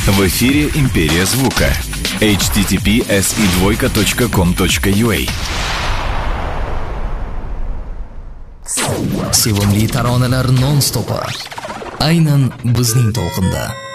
В эфире «Империя звука». https://com.ua. Sevimli taronalar non-stop. Aynan bizning to'lqinda.